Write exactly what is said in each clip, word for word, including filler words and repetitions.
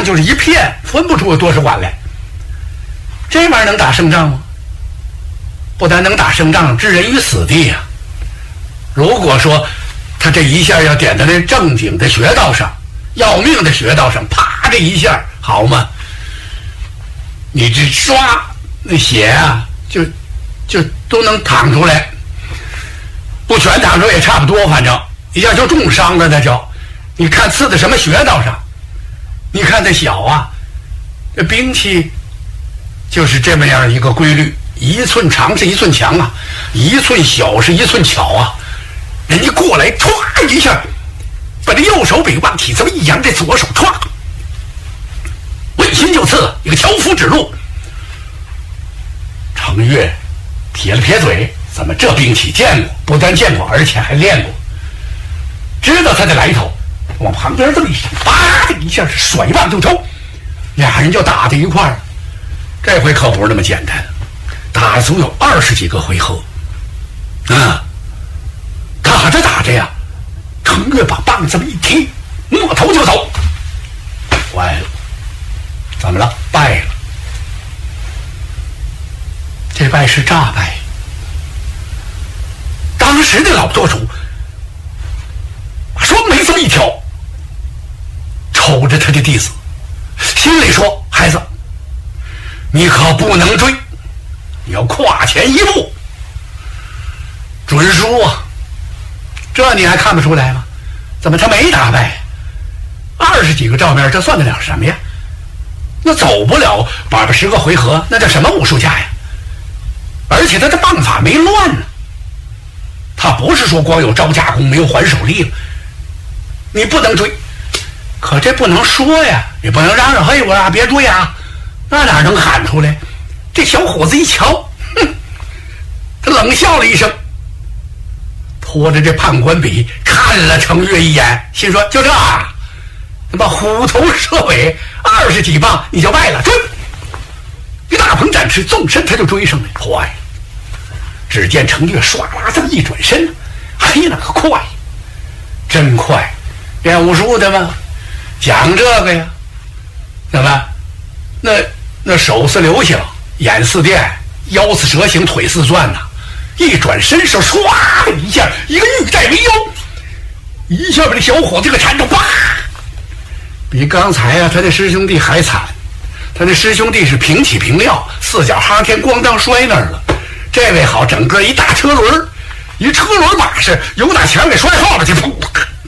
就是一片，分不出有多少碗来。这玩意儿能打胜仗吗？不但能打胜仗，置人于死地呀、啊。如果说他这一下要点在那正经的穴道上，要命的穴道上，啪这一下好吗？你这刷那血啊，就就都能淌出来，不全淌出也差不多，反正一下就重伤了。那就你看刺在什么穴道上？你看这小啊，这兵器就是这么样一个规律，一寸长是一寸强啊，一寸小是一寸巧啊。人家过来唰一下把这右手柄往起这么一扬，这左手唰问心就刺，一个樵夫指路。程越撇了撇嘴，怎么这兵器见过？不但见过，而且还练过，知道他的来头，往旁边这么一闪，啪的一下是甩棒就抽，俩人就打在一块儿。这回可不是那么简单，打了足有二十几个回合啊！打着打着呀，程越把棒这么一踢，摸头就走。坏了，怎么了？败了。这败是诈败。当时的老舵主双眉这么一挑，瞅着他的弟子，心里说：孩子，你可不能追，你要跨前一步，准输啊！这你还看不出来吗？怎么他没打败？二十几个照面，这算得了什么呀？那走不了八八十个回合，那叫什么武术家呀？而且他的棒法没乱呢，他不是说光有招架功没有还手力了。你不能追，可这不能说呀，也不能嚷嚷嘿我啊别追啊，那哪能喊出来？这小伙子一瞧，哼，他冷笑了一声，拖着这判官笔看了程越一眼，心说就这啊，他妈虎头蛇尾，二十几棒你就败了，追！一大鹏展翅，纵身他就追上来，坏了！只见程越唰啦这么一转身，嘿，那个快，真快！练武术的吗？讲这个呀？怎么？那那手似流星，眼似电，腰似蛇形，腿似钻呐！一转身手，唰的一下，一个玉带为腰，一下把这小伙子给缠住，啪！比刚才啊他的师兄弟还惨。他那师兄弟是平起平撂，四脚哈天咣当摔那儿了。这位好，整个一大车轮，一车轮把式由打墙给摔后了去，砰！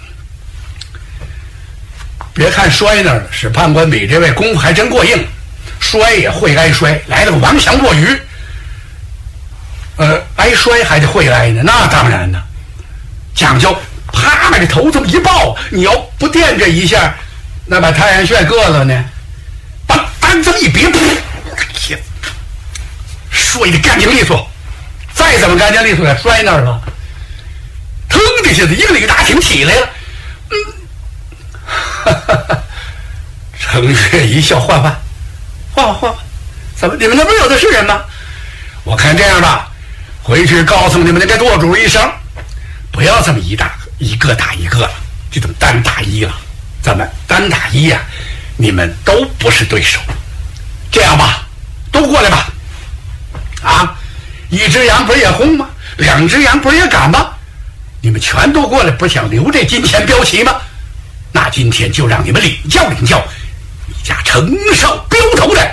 别看摔那儿了，史判官比这位功夫还真过硬，摔也会挨摔，来了个王强过鱼。呃，挨摔还得会挨呢，那当然呢，讲究啪把这头这么一抱，你要不垫这一下，那把太阳穴硌了呢。单这么一别，天，摔得干净利索，再怎么干净利索也摔那儿了。腾的一下子，一个李大挺起来了。嗯，哈哈哈。程越一笑，换换，换换换换，怎么你们那不是有的是人吗？我看这样吧，回去告诉你们那个舵主一声，不要这么一打一个打一个了，这种单打一了。咱们单打一呀、啊，你们都不是对手。这样吧，都过来吧。啊，一只羊不是也轰吗？两只羊不是也赶吗？你们全都过来，不想留这金钱标旗吗？那今天就让你们领教领教你家程少标头的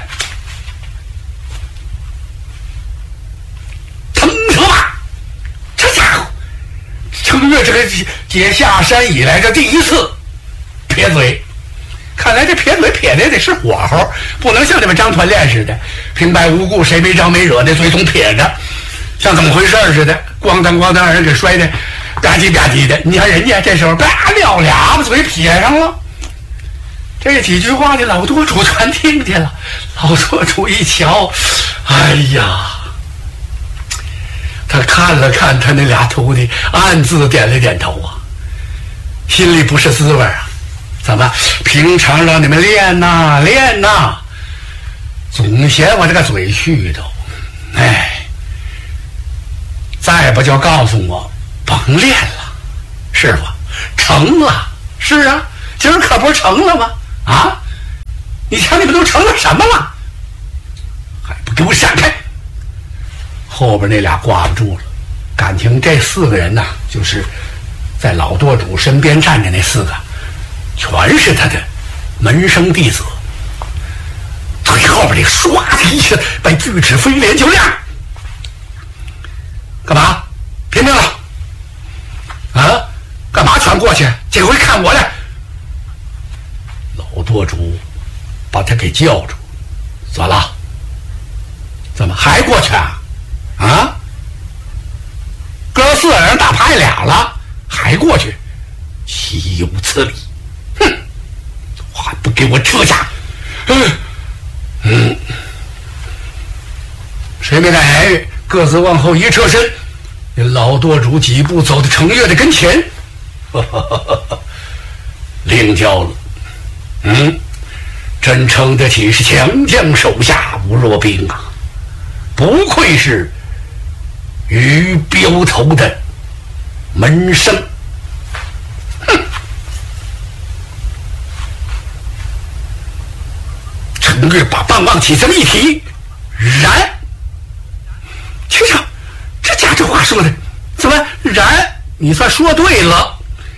腾车吧。这家伙程越这个解下山以来这第一次撇嘴，看来这撇嘴撇的也得是火候，不能像你们张团练似的平白无故谁没招没惹的嘴总撇着，像怎么回事似的，咣当咣当让人给摔的吧唧吧唧的。你看人家这时候吧撂俩把嘴撇上了，这几句话的老舵主全听见了。老舵主一瞧，哎呀，他看了看他那俩徒弟，暗自点了点头啊，心里不是滋味啊。怎么平常让你们练呐练呐，总嫌我这个嘴絮叨，哎，再不就告诉我甭练了。师傅成了，是啊，今儿可不是成了吗？啊， 都成了什么了？还不给我闪开！后边那俩挂不住了，感情这四个人呢，就是在老舵主身边站着那四个，全是他的门生弟子。最后边那唰的一下把锯齿飞脸就亮。干嘛？拼命了？啊？干嘛全过去？这回看我的！老舵主把他给叫住，怎么了？怎么还过去啊？啊？哥四个人打趴下俩了，还过去？岂有此理！哼！还不给我撤下！嗯嗯，谁没带言语？各自往后一撤身，那老舵主几步走到程越的跟前，呵呵呵呵，领教了。嗯，真称得起是强将手下无弱兵啊！不愧是于镖头的门生。哼！程越把棒棒起这么一提，然。去去，这家这话说的，怎么然？你算说对了。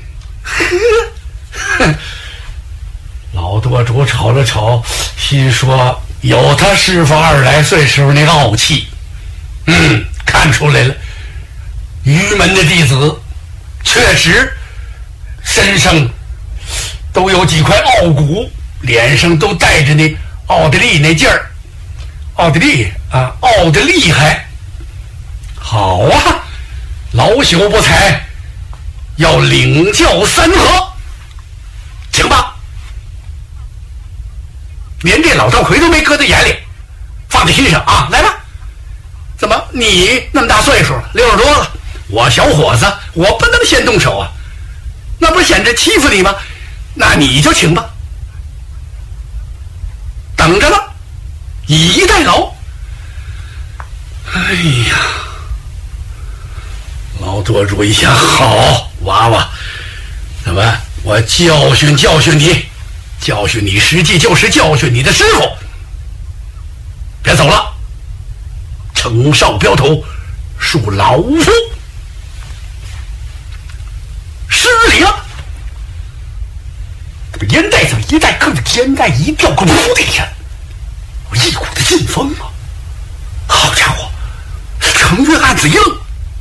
老舵主瞅了瞅，心说有他师傅二十来岁时候那个傲气，嗯，看出来了。于门的弟子确实身上都有几块傲骨，脸上都带着那傲的厉那劲儿，傲的厉啊，傲的厉害。好啊，老朽不才，要领教三河，请吧。连这老赵奎都没搁在眼里，放在心上啊！来吧，怎么你那么大岁数，六十多了，我小伙子，我不能先动手啊，那不是显着欺负你吗？那你就请吧，等着了，以逸待劳。哎呀！老舵主一想，好娃娃，怎么我教训教训你，教训你，实际就是教训你的师傅。别走了，程少镖头恕老夫失礼了。这个烟袋子一带，跟着烟袋一掉，个噗的一下，我一股子劲风啊！好家伙，程越暗子一愣。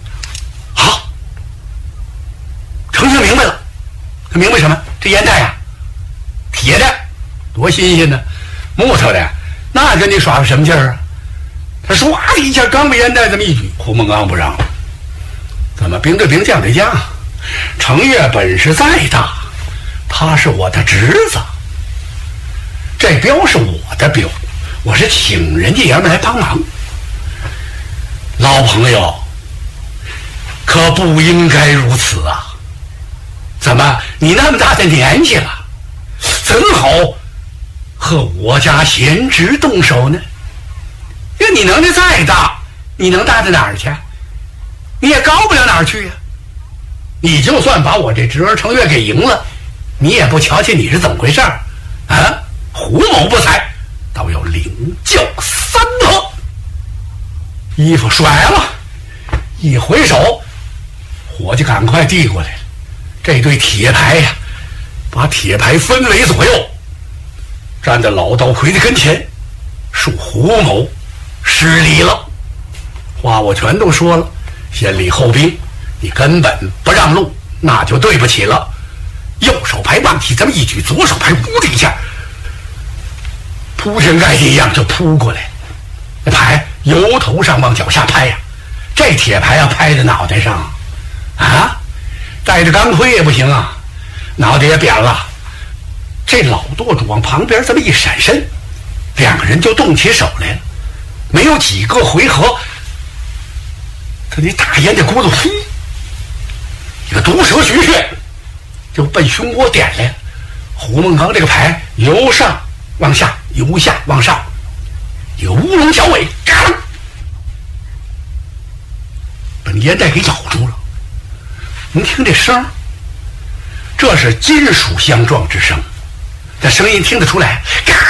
程越明白了，他明白什么？这烟袋啊，铁的，多新鲜呢！木头的，那跟你耍个什么劲儿啊？他唰的一下，刚把烟袋这么一举，胡梦刚不让了。怎么兵对兵，将对将？程越本事再大，他是我的侄子，这镖是我的镖，我是请人家爷们来帮忙。老朋友，可不应该如此啊！怎么你那么大的年纪了，怎好和我家贤侄动手呢？因为你能力再大，你能大到哪儿去？你也高不了哪儿去呀、啊！你就算把我这侄儿程越给赢了，你也不瞧见你是怎么回事儿啊？胡某不才，倒要领教三河。衣服甩了，一回手，伙计赶快递过来了。这对铁牌呀、啊，把铁牌分为左右，站在老道魁的跟前，恕胡某失礼了。话我全都说了，先礼后兵，你根本不让路，那就对不起了。右手牌棒起这么一举，左手牌呜的一下，铺天盖地一样就扑过来。那牌由头上往脚下拍呀、啊，这铁牌要拍在脑袋上啊！带着钢盔也不行啊，脑袋也扁了。这老舵主往旁边这么一闪身，两个人就动起手来了。没有几个回合，他那大烟的轱辘呼，一个毒蛇徐穴就奔胸窝点来了。胡梦刚这个牌由上往下，由下往上，一个乌龙小尾，嘎啦，把烟袋给咬住了。您听这声，这是金属相撞之声，这声音听得出来，嘎